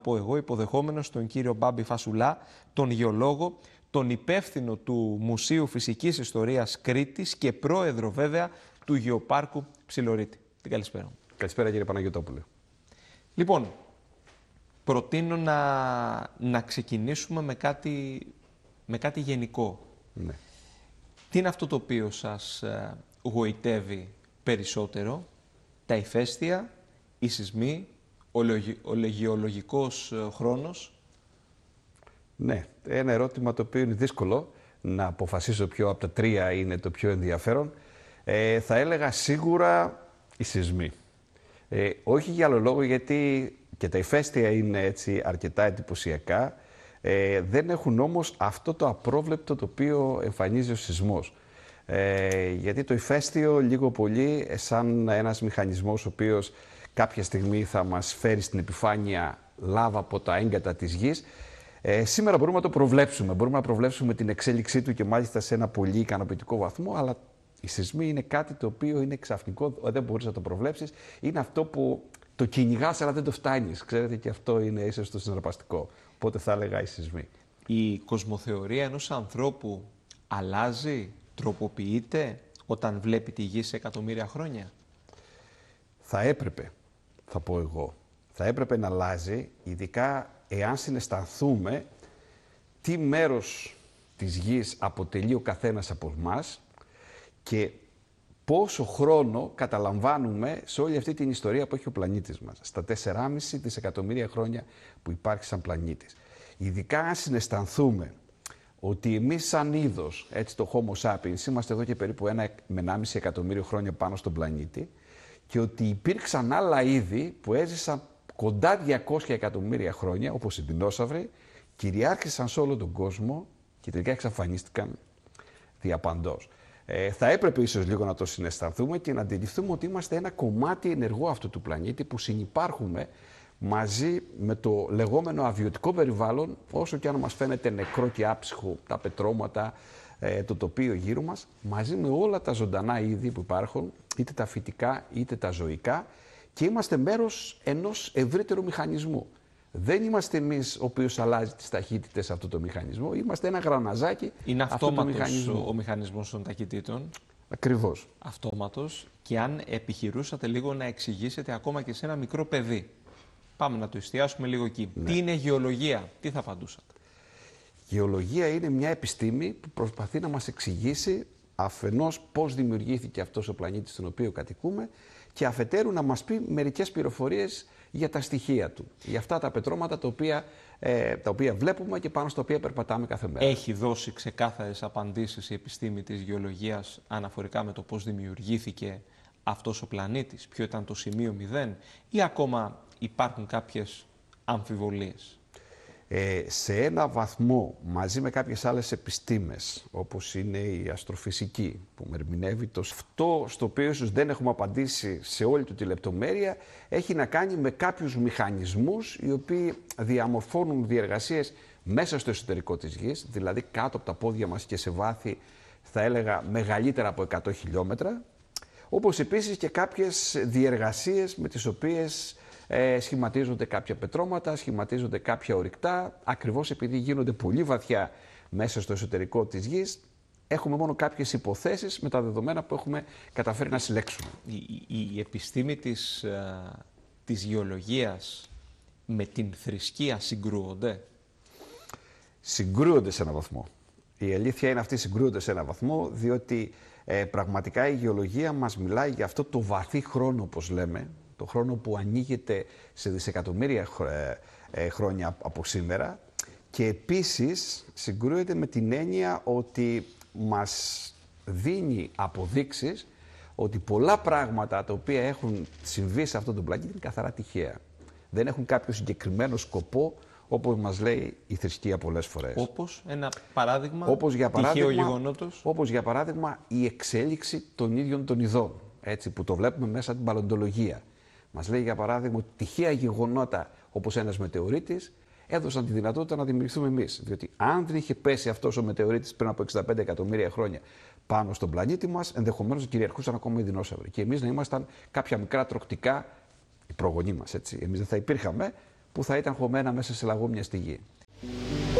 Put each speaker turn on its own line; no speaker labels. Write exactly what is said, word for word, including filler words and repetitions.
πω εγώ, υποδεχόμενος τον κύριο Μπάμπη Φασουλά, τον γεωλόγο, τον υπεύθυνο του Μουσείου Φυσικής Ιστορίας Κρήτης και πρόεδρο βέβαια του Γεωπάρκου Ψιλορίτη. Την καλησπέρα μου.
Καλησπέρα κύριε Παναγιωτόπουλε.
Λοιπόν, προτείνω να, να ξεκινήσουμε με κάτι, με κάτι γενικό.
Ναι.
Τι είναι αυτό το οποίο σας ε, γοητεύει περισσότερο, τα ηφαίστεια, οι σεισμοί, ο, λογι, ο λεγεολογικός ε, χρόνος?
Ναι, ένα ερώτημα το οποίο είναι δύσκολο να αποφασίσω ποιο από τα τρία είναι το πιο ενδιαφέρον. Ε, θα έλεγα σίγουρα οι σεισμοί. Ε, όχι για άλλο λόγο, γιατί και τα ηφαίστεια είναι έτσι αρκετά εντυπωσιακά. Ε, δεν έχουν όμως αυτό το απρόβλεπτο το οποίο εμφανίζει ο σεισμός. Ε, γιατί το ηφαίστειο λίγο πολύ σαν ένας μηχανισμός ο οποίος κάποια στιγμή θα μας φέρει στην επιφάνεια λάβα από τα έγκατα της γης. Ε, σήμερα μπορούμε να το προβλέψουμε. Μπορούμε να προβλέψουμε την εξέλιξή του και μάλιστα σε ένα πολύ ικανοποιητικό βαθμό, αλλά οι σεισμοί είναι κάτι το οποίο είναι ξαφνικό, δεν μπορείς να το προβλέψεις. Είναι αυτό που το κυνηγάς αλλά δεν το φτάνεις. Ξέρετε, και αυτό είναι ίσως το συναρπαστικό. Οπότε θα έλεγα οι σεισμοί.
Η κοσμοθεωρία ενός ανθρώπου αλλάζει, τροποποιείται όταν βλέπει τη γη σε εκατομμύρια χρόνια?
Θα έπρεπε, θα πω εγώ, θα έπρεπε να αλλάζει, ειδικά εάν συναισθανθούμε τι μέρος της γης αποτελεί ο καθένας από εμάς και πόσο χρόνο καταλαμβάνουμε σε όλη αυτή την ιστορία που έχει ο πλανήτης μας, στα τέσσερα κόμμα πέντε δισεκατομμύρια χρόνια που υπάρχει σαν πλανήτης. Ειδικά αν συναισθανθούμε ότι εμείς σαν είδος, έτσι το Homo sapiens, είμαστε εδώ και περίπου ένα με ενάμιση εκατομμύριο χρόνια πάνω στον πλανήτη και ότι υπήρξαν άλλα είδη που έζησαν κοντά διακόσια εκατομμύρια χρόνια, όπως οι δεινόσαυροι, κυριάρχησαν σε όλο τον κόσμο και τελικά εξαφανίστηκαν διαπαντός. Ε, θα έπρεπε ίσως λίγο να το συναισθανθούμε και να αντιληφθούμε ότι είμαστε ένα κομμάτι ενεργό αυτού του πλανήτη που συνυπάρχουμε μαζί με το λεγόμενο αβιωτικό περιβάλλον, όσο και αν μας φαίνεται νεκρό και άψυχο τα πετρώματα, ε, το τοπίο γύρω μας, μαζί με όλα τα ζωντανά είδη που υπάρχουν, είτε τα φυτικά είτε τα ζωικά, και είμαστε μέρος ενός ευρύτερου μηχανισμού. Δεν είμαστε εμείς ο οποίος αλλάζει τις ταχύτητες σε αυτό το μηχανισμό, είμαστε ένα γραναζάκι.
Είναι αυτόματος ο, ο μηχανισμός των ταχυτήτων.
Ακριβώς.
Αυτόματος. Και αν επιχειρούσατε λίγο να εξηγήσετε ακόμα και σε ένα μικρό παιδί, πάμε να το εστιάσουμε λίγο εκεί. Ναι. Τι είναι γεωλογία, τι θα απαντούσατε?
Γεωλογία είναι μια επιστήμη που προσπαθεί να μας εξηγήσει αφενός πώς δημιουργήθηκε αυτός ο πλανήτης στον οποίο κατοικούμε και αφετέρου να μας πει μερικές πληροφορίες για τα στοιχεία του, για αυτά τα πετρώματα τα οποία, ε, τα οποία βλέπουμε και πάνω στα οποία περπατάμε κάθε μέρα.
Έχει δώσει ξεκάθαρες απαντήσεις η επιστήμη της γεωλογίας αναφορικά με το πώς δημιουργήθηκε αυτός ο πλανήτης, ποιο ήταν το σημείο μηδέν, ή ακόμα υπάρχουν κάποιες αμφιβολίες?
Ε, σε ένα βαθμό, μαζί με κάποιες άλλες επιστήμες, όπως είναι η αστροφυσική, που ερμηνεύει το αυτό στο οποίο ίσως δεν έχουμε απαντήσει σε όλη του τη λεπτομέρεια, έχει να κάνει με κάποιους μηχανισμούς οι οποίοι διαμορφώνουν διεργασίες μέσα στο εσωτερικό της γης, δηλαδή κάτω από τα πόδια μας και σε βάθη, θα έλεγα, μεγαλύτερα από εκατό χιλιόμετρα, όπως επίσης και κάποιες διεργασίες με τις οποίες Ε, σχηματίζονται κάποια πετρώματα, σχηματίζονται κάποια ορυκτά, ακριβώς επειδή γίνονται πολύ βαθιά μέσα στο εσωτερικό της γης. Έχουμε μόνο κάποιες υποθέσεις με τα δεδομένα που έχουμε καταφέρει να συλλέξουμε.
Η, η, η επιστήμη της, α, της γεωλογίας με την θρησκεία συγκρούονται?
Συγκρούονται σε έναν βαθμό. Η αλήθεια είναι αυτή, συγκρούονται σε έναν βαθμό, διότι ε, πραγματικά η γεωλογία μας μιλάει για αυτό το βαθύ χρόνο, όπως λέμε, το χρόνο που ανοίγεται σε δισεκατομμύρια χρόνια από σήμερα, και επίσης συγκρούεται με την έννοια ότι μας δίνει αποδείξεις ότι πολλά πράγματα τα οποία έχουν συμβεί σε αυτόν τον πλανήτη είναι καθαρά τυχαία. Δεν έχουν κάποιο συγκεκριμένο σκοπό, όπως μας λέει η θρησκεία πολλές φορές.
Όπως ένα παράδειγμα,
όπως για
τυχαίο
παράδειγμα,
γεγονότος.
Όπως για παράδειγμα η εξέλιξη των ίδιων των ειδών, έτσι, που το βλέπουμε μέσα από την παλαιοντολογία. Μας λέει για παράδειγμα ότι τυχαία γεγονότα όπως ένας μετεωρίτης έδωσαν τη δυνατότητα να δημιουργηθούμε εμείς. Διότι αν δεν είχε πέσει αυτός ο μετεωρίτης πριν από εξήντα πέντε εκατομμύρια χρόνια πάνω στον πλανήτη μας, ενδεχομένως κυριαρχούσαν ακόμα οι δεινόσαυροι. Και εμείς να ήμασταν κάποια μικρά τρωκτικά, οι προγονείς μας, έτσι. Εμείς δεν θα υπήρχαμε, που θα ήταν χωμένα μέσα σε λαγούμια στη γη.